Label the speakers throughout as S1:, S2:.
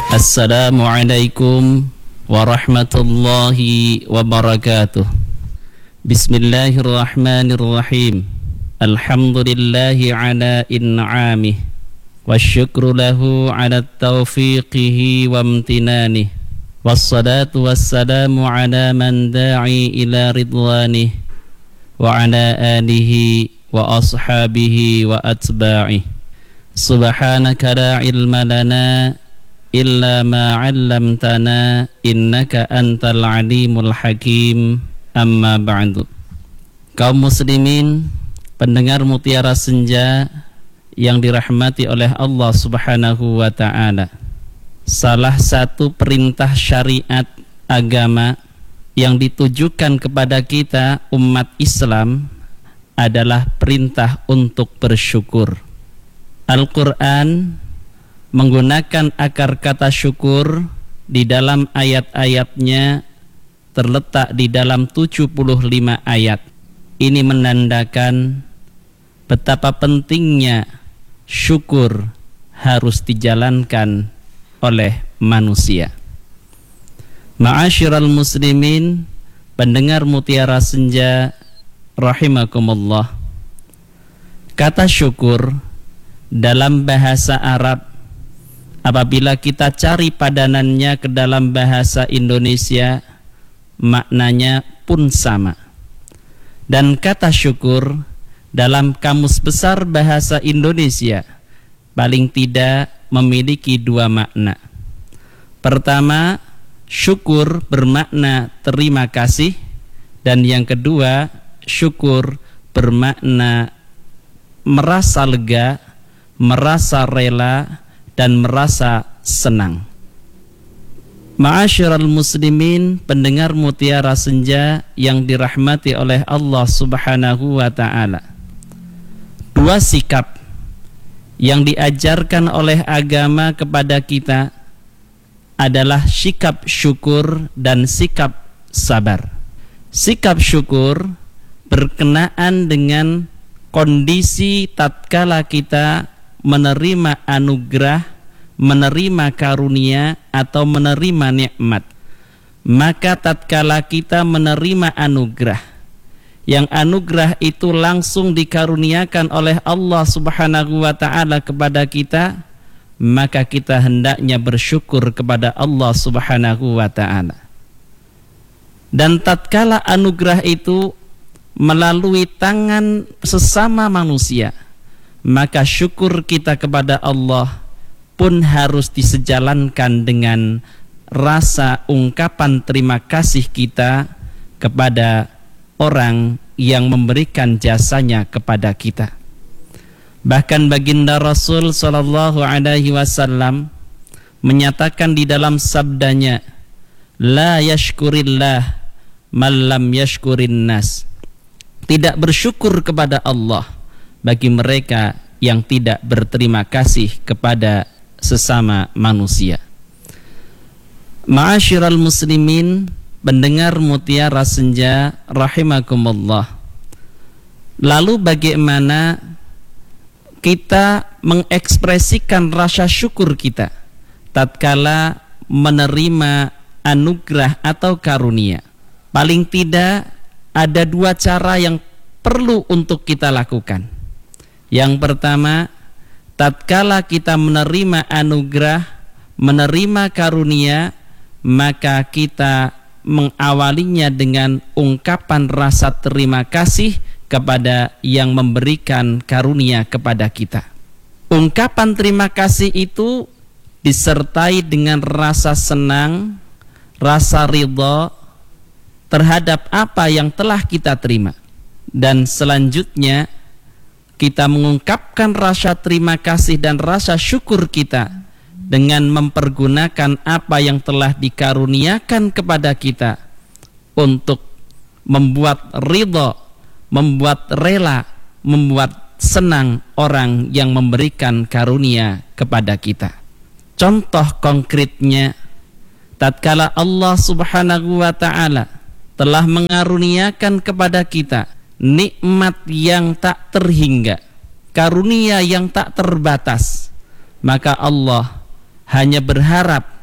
S1: Assalamualaikum warahmatullahi wabarakatuh. Bismillahirrahmanirrahim. Alhamdulillahi ala in'amih wasyukru lahu ala taufiqihi wa amtinanih. Wassalatu wassalamu ala man da'i ila ridwanih wa ala alihi wa ashabihi wa atba'ih. Subhanaka la ilma lana illa ma 'allamtana innaka antal alimul hakim. Amma ba'du. Kaum muslimin, pendengar Mutiara Senja yang dirahmati oleh Allah Subhanahu wa ta'ala, salah satu perintah syariat agama yang ditujukan kepada kita umat Islam adalah perintah untuk bersyukur. Al-Quran menggunakan akar kata syukur di dalam ayat-ayatnya, terletak di dalam 75 ayat. Ini menandakan betapa pentingnya syukur harus dijalankan oleh manusia. Ma'asyiral muslimin, pendengar Mutiara Senja rahimakumullah, kata syukur dalam bahasa Arab, apabila kita cari padanannya ke dalam bahasa Indonesia, maknanya pun sama. Dan kata syukur dalam Kamus Besar Bahasa Indonesia paling tidak memiliki dua makna. Pertama, syukur bermakna terima kasih, dan yang kedua, syukur bermakna merasa lega, merasa rela, dan merasa senang. Ma'asyiral muslimin, pendengar Mutiara Senja yang dirahmati oleh Allah Subhanahu wa ta'ala, dua sikap yang diajarkan oleh agama kepada kita adalah sikap syukur dan sikap sabar. Sikap syukur berkenaan dengan kondisi tatkala kita menerima anugerah, menerima karunia, atau menerima nikmat. Maka tatkala kita menerima anugerah, yang anugerah itu langsung dikaruniakan oleh Allah Subhanahu wa ta'ala kepada kita, maka kita hendaknya bersyukur kepada Allah Subhanahu wa ta'ala. Dan tatkala anugerah itu melalui tangan sesama manusia, maka syukur kita kepada Allah pun harus disejalankan dengan rasa ungkapan terima kasih kita kepada orang yang memberikan jasanya kepada kita. Bahkan baginda Rasul sallallahu alaihi wasallam menyatakan di dalam sabdanya, la yashkurillah man lam yashkurin nas. Tidak bersyukur kepada Allah bagi mereka yang tidak berterima kasih kepada sesama manusia. Ma'asyiral muslimin, pendengar Mutiara Senja rahimakumullah, lalu bagaimana kita mengekspresikan rasa syukur kita tatkala menerima anugerah atau karunia? Paling tidak ada dua cara yang perlu untuk kita lakukan. Yang pertama, tatkala kita menerima anugerah, menerima karunia, maka kita mengawalinya dengan ungkapan rasa terima kasih kepada yang memberikan karunia kepada kita. Ungkapan terima kasih itu disertai dengan rasa senang, rasa ridha terhadap apa yang telah kita terima. Dan selanjutnya kita mengungkapkan rasa terima kasih dan rasa syukur kita dengan mempergunakan apa yang telah dikaruniakan kepada kita untuk membuat ridha, membuat rela, membuat senang orang yang memberikan karunia kepada kita. Contoh konkretnya, tatkala Allah Subhanahu wa ta'ala telah mengaruniakan kepada kita nikmat yang tak terhingga, karunia yang tak terbatas, maka Allah hanya berharap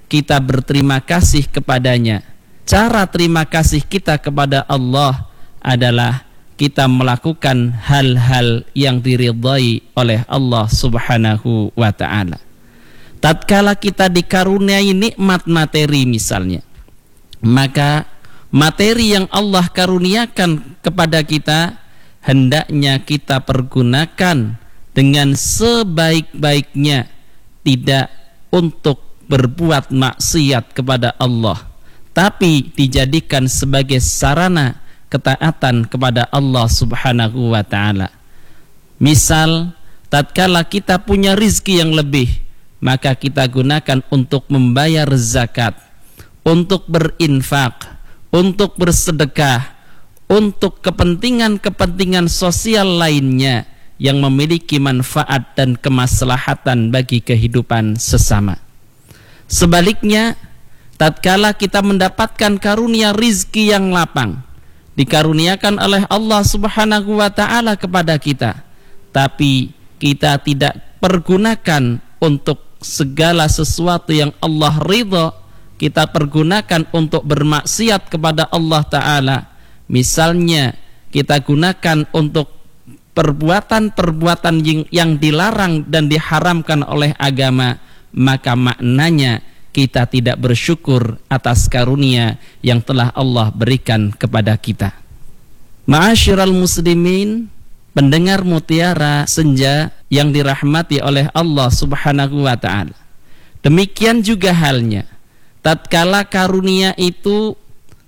S1: kita berterima kasih kepadanya. Cara terima kasih kita kepada Allah adalah kita melakukan hal-hal yang diridhai oleh Allah Subhanahu wa ta'ala. Tatkala kita dikaruniai nikmat materi misalnya, maka materi yang Allah karuniakan kepada kita hendaknya kita pergunakan dengan sebaik-baiknya, tidak untuk berbuat maksiat kepada Allah, tapi dijadikan sebagai sarana ketaatan kepada Allah Subhanahu wa ta'ala. Misal, tatkala kita punya rizki yang lebih, maka kita gunakan untuk membayar zakat, untuk berinfak, untuk bersedekah, untuk kepentingan-kepentingan sosial lainnya yang memiliki manfaat dan kemaslahatan bagi kehidupan sesama. Sebaliknya, tatkala kita mendapatkan karunia rizki yang lapang, dikaruniakan oleh Allah Subhanahu wa ta'ala kepada kita, tapi kita tidak pergunakan untuk segala sesuatu yang Allah ridha, kita pergunakan untuk bermaksiat kepada Allah Ta'ala. Misalnya kita gunakan untuk perbuatan-perbuatan yang dilarang dan diharamkan oleh agama, maka maknanya kita tidak bersyukur atas karunia yang telah Allah berikan kepada kita. Ma'asyiral muslimin, pendengar Mutiara Senja yang dirahmati oleh Allah Subhanahu wa ta'ala. Demikian juga halnya tatkala karunia itu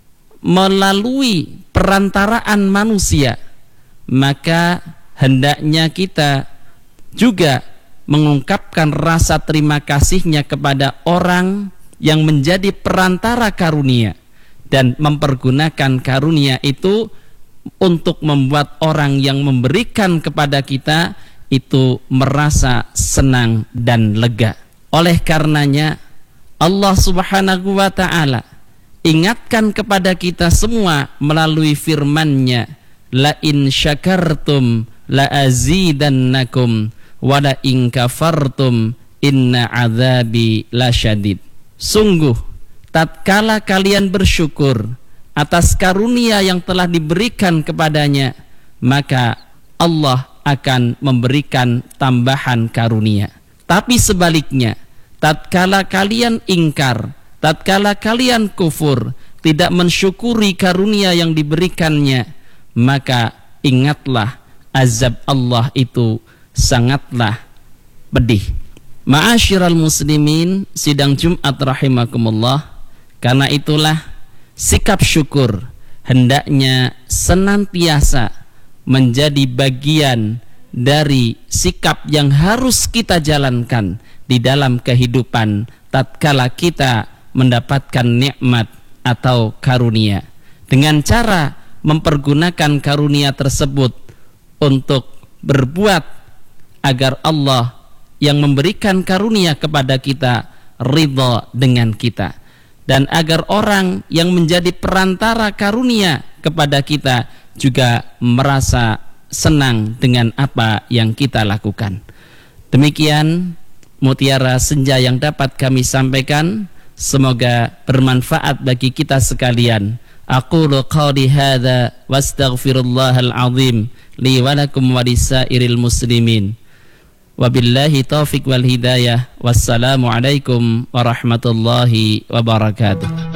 S1: melalui perantaraan manusia, maka hendaknya kita juga mengungkapkan rasa terima kasihnya kepada orang yang menjadi perantara karunia dan mempergunakan karunia itu untuk membuat orang yang memberikan kepada kita itu merasa senang dan lega. Oleh karenanya Allah Subhanahu wa ta'ala ingatkan kepada kita semua melalui firman-Nya, la in syakartum la azidannakum wa la in kafartum inna adzabi lasyadid. Sungguh tatkala kalian bersyukur atas karunia yang telah diberikan kepadanya, maka Allah akan memberikan tambahan karunia. Tapi sebaliknya, tatkala kalian ingkar, tatkala kalian kufur, tidak mensyukuri karunia yang diberikannya, maka ingatlah azab Allah itu sangatlah pedih. Ma'asyiral muslimin, sidang Jumat rahimakumullah, karena itulah sikap syukur hendaknya senantiasa menjadi bagian dari sikap yang harus kita jalankan di dalam kehidupan tatkala kita mendapatkan nikmat atau karunia, dengan cara mempergunakan karunia tersebut untuk berbuat agar Allah yang memberikan karunia kepada kita ridha dengan kita, dan agar orang yang menjadi perantara karunia kepada kita juga merasa senang dengan apa yang kita lakukan. Demikian Mutiara Senja yang dapat kami sampaikan, semoga bermanfaat bagi kita sekalian. Aqulu qawli hadza wastaghfirullahal azim li wa lakum wa lisairil muslimin. Wabillahi taufiq wal hidayah. Wassalamu alaikum warahmatullahi wabarakatuh.